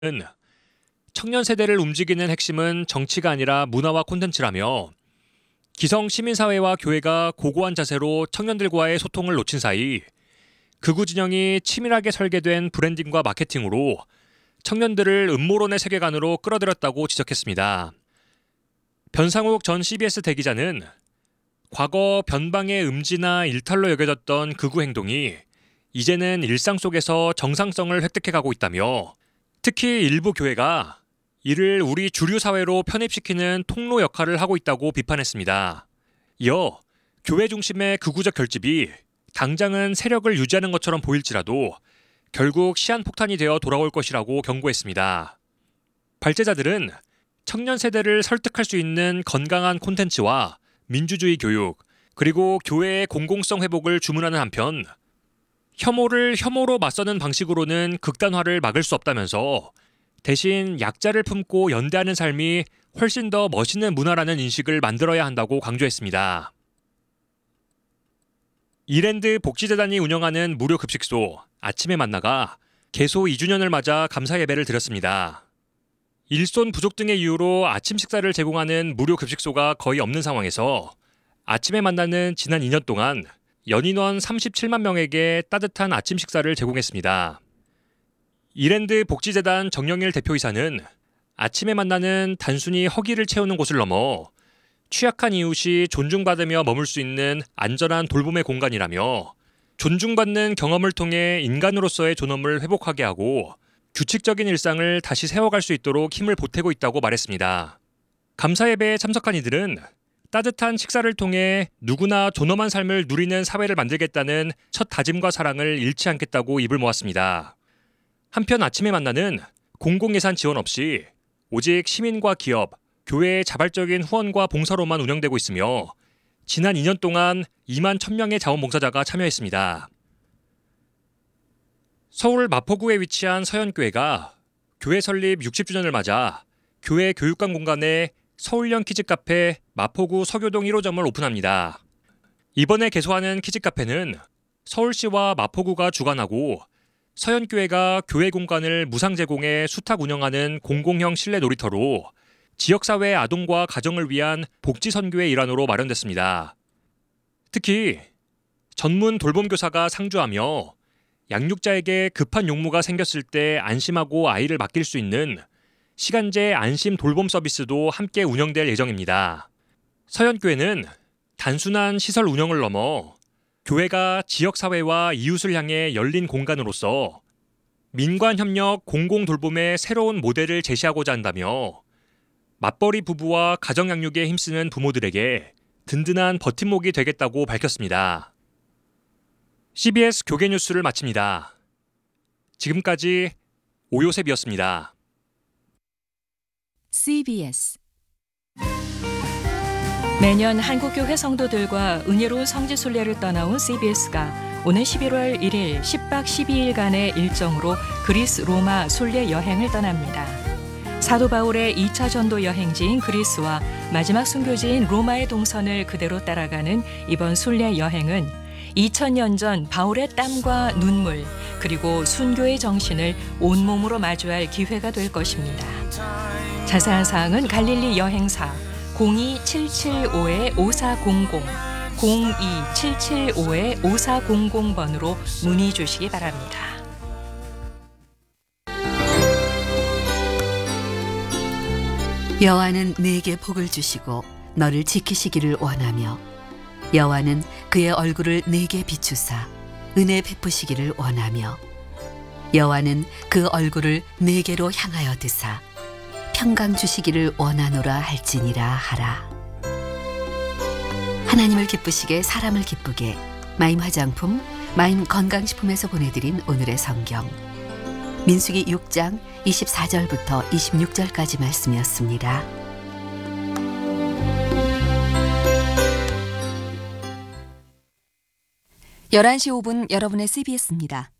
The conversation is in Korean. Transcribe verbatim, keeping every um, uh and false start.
청년 세대를 움직이는 핵심은 정치가 아니라 문화와 콘텐츠라며 기성 시민사회와 교회가 고고한 자세로 청년들과의 소통을 놓친 사이 극우 진영이 치밀하게 설계된 브랜딩과 마케팅으로 청년들을 음모론의 세계관으로 끌어들였다고 지적했습니다. 변상욱 전 씨비에스 대기자는 과거 변방의 음지나 일탈로 여겨졌던 극우 행동이 이제는 일상 속에서 정상성을 획득해가고 있다며 특히 일부 교회가 이를 우리 주류 사회로 편입시키는 통로 역할을 하고 있다고 비판했습니다. 이어 교회 중심의 극우적 결집이 당장은 세력을 유지하는 것처럼 보일지라도 결국 시한폭탄이 되어 돌아올 것이라고 경고했습니다. 발제자들은 청년 세대를 설득할 수 있는 건강한 콘텐츠와 민주주의 교육, 그리고 교회의 공공성 회복을 주문하는 한편 혐오를 혐오로 맞서는 방식으로는 극단화를 막을 수 없다면서 대신 약자를 품고 연대하는 삶이 훨씬 더 멋있는 문화라는 인식을 만들어야 한다고 강조했습니다. 이랜드 복지재단이 운영하는 무료 급식소 아침에 만나가 개소 이 주년을 맞아 감사 예배를 드렸습니다. 일손 부족 등의 이유로 아침 식사를 제공하는 무료 급식소가 거의 없는 상황에서 아침에 만나는 지난 이 년 동안 연인원 삼십칠만 명에게 따뜻한 아침 식사를 제공했습니다. 이랜드 복지재단 정영일 대표이사는 아침에 만나는 단순히 허기를 채우는 곳을 넘어 취약한 이웃이 존중받으며 머물 수 있는 안전한 돌봄의 공간이라며 존중받는 경험을 통해 인간으로서의 존엄을 회복하게 하고 규칙적인 일상을 다시 세워갈 수 있도록 힘을 보태고 있다고 말했습니다. 감사 예배에 참석한 이들은 따뜻한 식사를 통해 누구나 존엄한 삶을 누리는 사회를 만들겠다는 첫 다짐과 사랑을 잃지 않겠다고 입을 모았습니다. 한편 아침에 만나는 공공예산 지원 없이 오직 시민과 기업, 교회의 자발적인 후원과 봉사로만 운영되고 있으며 지난 이 년 동안 이만 천 명의 자원봉사자가 참여했습니다. 서울 마포구에 위치한 서현교회가 교회 설립 육십 주년을 맞아 교회 교육관 공간에 서울형 키즈카페 마포구 서교동 일 호점을 오픈합니다. 이번에 개소하는 키즈카페는 서울시와 마포구가 주관하고 서현교회가 교회 공간을 무상 제공해 수탁 운영하는 공공형 실내 놀이터로 지역사회 아동과 가정을 위한 복지선교의 일환으로 마련됐습니다. 특히 전문 돌봄교사가 상주하며 양육자에게 급한 용무가 생겼을 때 안심하고 아이를 맡길 수 있는 시간제 안심 돌봄 서비스도 함께 운영될 예정입니다. 서현교회는 단순한 시설 운영을 넘어 교회가 지역사회와 이웃을 향해 열린 공간으로서 민관협력 공공돌봄의 새로운 모델을 제시하고자 한다며 맞벌이 부부와 가정양육에 힘쓰는 부모들에게 든든한 버팀목이 되겠다고 밝혔습니다. 씨비에스 교계 뉴스를 마칩니다. 지금까지 오요셉이었습니다. 씨비에스 매년 한국교회 성도들과 은혜로운 성지순례를 떠나온 씨비에스가 오는 십일월 일일 십 박 십이 일간의 일정으로 그리스 로마 순례 여행을 떠납니다. 사도 바울의 이 차 전도 여행지인 그리스와 마지막 순교지인 로마의 동선을 그대로 따라가는 이번 순례 여행은 이천 년 전 바울의 땀과 눈물 그리고 순교의 정신을 온몸으로 마주할 기회가 될 것입니다. 자세한 사항은 갈릴리 여행사 공이 칠칠오 오사공공 공이 칠칠오 오사공공 번으로 문의 주시기 바랍니다. 여호와는 네게 복을 주시고 너를 지키시기를 원하며 여호와는 그의 얼굴을 네게 비추사 은혜 베푸시기를 원하며 여호와는 그 얼굴을 네게로 향하여 드사 평강 주시기를 원하노라 할지니라 하라. 하나님을 기쁘시게 사람을 기쁘게 마임 화장품, 마임 건강식품에서 보내드린 오늘의 성경 민수기 육 장 이십사 절부터 이십육 절까지 말씀이었습니다. 열한 시 오 분 여러분의 씨비에스입니다.